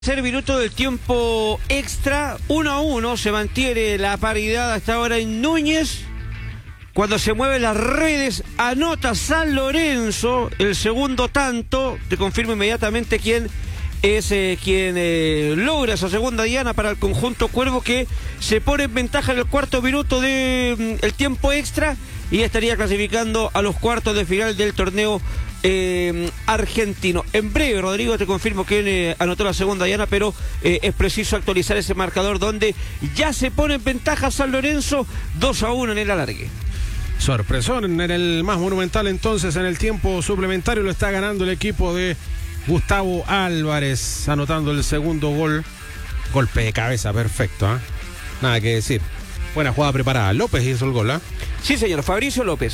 Tercer minuto del tiempo extra, 1-1, se mantiene la paridad hasta ahora en Núñez. Cuando se mueven las redes, anota San Lorenzo el segundo tanto. Te confirmo inmediatamente quién es quien logra esa segunda diana para el conjunto Cuervo, que se pone en ventaja en el cuarto minuto del tiempo extra y estaría clasificando a los cuartos de final del torneo argentino. En breve, Rodrigo, te confirmo quién anotó la segunda diana, pero es preciso actualizar ese marcador donde ya se pone en ventaja San Lorenzo 2-1 en el alargue. Sorpresón en el más monumental, entonces en el tiempo suplementario lo está ganando el equipo de Gustavo Álvarez, anotando el segundo gol. Golpe de cabeza, perfecto, ¿eh? Nada que decir. Buena jugada preparada. López hizo el gol, ¿eh? Sí, señor, Fabricio López,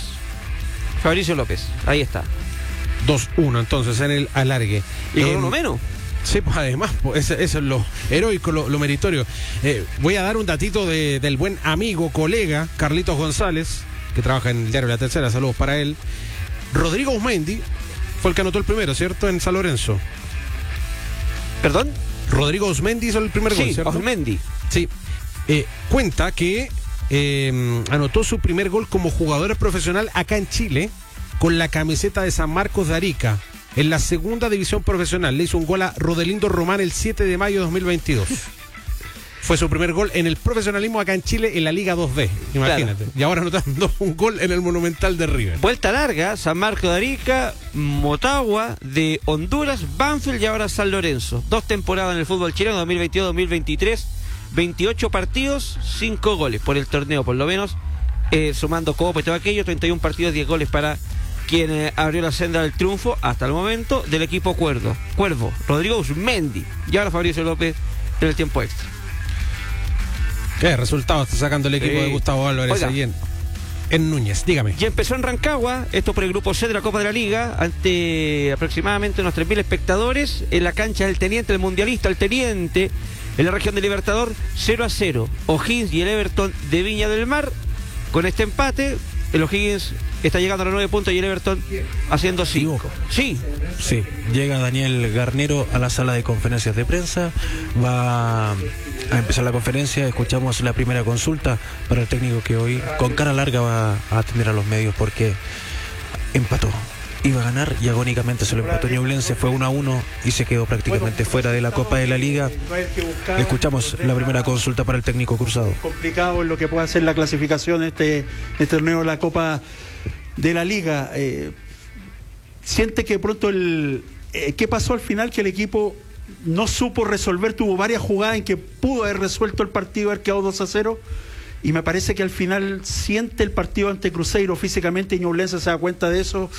ahí está. 2-1 entonces en el alargue. Y con uno menos. Sí, pues además, pues, eso es lo heroico, lo meritorio. Voy a dar un datito del buen amigo, colega, Carlitos González, que trabaja en el diario La Tercera, saludos para él. Rodrigo Osmendi fue el que anotó el primero, ¿cierto? En San Lorenzo. ¿Perdón? Rodrigo Osmendi hizo el primer gol, ¿cierto? Osmendi. Sí. Cuenta que anotó su primer gol como jugador profesional acá en Chile con la camiseta de San Marcos de Arica en la segunda división profesional. Le hizo un gol a Rodelindo Román el 7 de mayo de 2022. Fue su primer gol en el profesionalismo acá en Chile en la Liga 2B, imagínate. Claro. Y ahora anotando un gol en el Monumental de River. Vuelta larga, San Marcos de Arica, Motagua de Honduras, Banfield y ahora San Lorenzo. 2 temporadas en el fútbol chileno, 2022-2023, 28 partidos, 5 goles por el torneo, por lo menos, sumando Copa y todo aquello, 31 partidos, 10 goles para quien abrió la senda del triunfo hasta el momento del equipo Cuervo, Rodrigo Osmendi y ahora Fabricio López en el tiempo extra. ¿Qué resultado está sacando el equipo de Gustavo Álvarez ahí en Núñez? Dígame. Y empezó en Rancagua, esto por el grupo C de la Copa de la Liga, ante aproximadamente unos 3.000 espectadores en la cancha del Teniente, el mundialista, el Teniente, en la región del Libertador, 0-0. O'Higgins y el Everton de Viña del Mar, con este empate, el O'Higgins está llegando a los 9 puntos y el Everton haciendo 5. Sí. Sí, llega Daniel Garnero a la sala de conferencias de prensa, va a empezar la conferencia, escuchamos la primera consulta para el técnico que hoy con cara larga va a atender a los medios porque empató. Iba a ganar y agónicamente se lo empató Ñublense, fue 1-1 y se quedó prácticamente fuera de la Copa de la Liga. Escuchamos la primera consulta para el técnico cruzado. Complicado en lo que puede hacer la clasificación este torneo de la Copa de la Liga. Siente que pronto ¿qué pasó al final? Que el equipo no supo resolver, tuvo varias jugadas en que pudo haber resuelto el partido, haber quedado 2-0. Y me parece que al final siente el partido ante Cruzeiro físicamente y Ñublense se da cuenta de eso,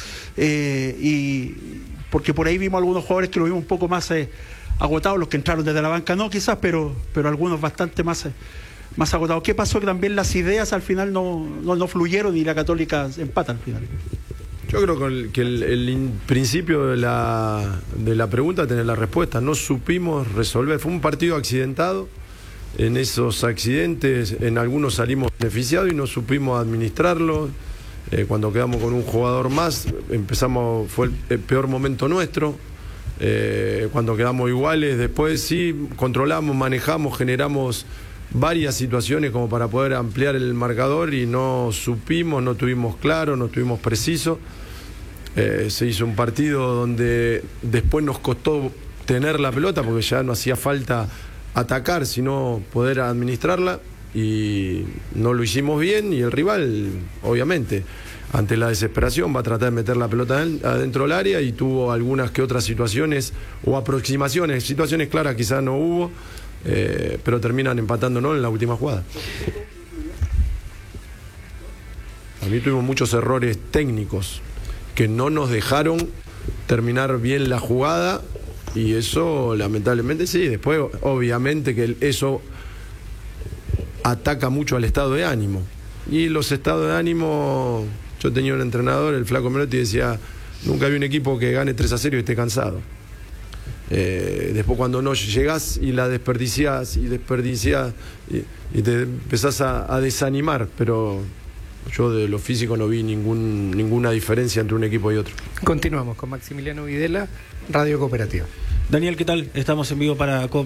y porque por ahí vimos algunos jugadores que lo vimos un poco más agotados, los que entraron desde la banca no quizás, pero algunos bastante más agotados. ¿Qué pasó? Que también las ideas al final no fluyeron y la Católica empata al final. Yo creo que el principio de la pregunta tiene la respuesta. No supimos resolver, fue un partido accidentado. En esos accidentes, en algunos salimos beneficiados y no supimos administrarlo. Cuando quedamos con un jugador más, fue el peor momento nuestro. Cuando quedamos iguales, después sí, controlamos, manejamos, generamos varias situaciones como para poder ampliar el marcador y no supimos, no tuvimos claro, no tuvimos preciso. Se hizo un partido donde después nos costó tener la pelota porque ya no hacía falta atacar, sino poder administrarla, y no lo hicimos bien, y el rival, obviamente, ante la desesperación va a tratar de meter la pelota adentro del área, y tuvo algunas que otras situaciones o aproximaciones, situaciones claras quizás no hubo, pero terminan empatándonos en la última jugada. A mí tuvimos muchos errores técnicos que no nos dejaron terminar bien la jugada. Y eso, lamentablemente, sí. Después, obviamente, que eso ataca mucho al estado de ánimo. Y los estados de ánimo, yo tenía un entrenador, el Flaco Melotti, decía: nunca había un equipo que gane 3-0 y esté cansado. Después, cuando no llegás y la desperdiciás y te empezás a desanimar, pero yo de lo físico no vi ninguna diferencia entre un equipo y otro. Continuamos con Maximiliano Videla, Radio Cooperativa. Daniel, ¿qué tal? Estamos en vivo para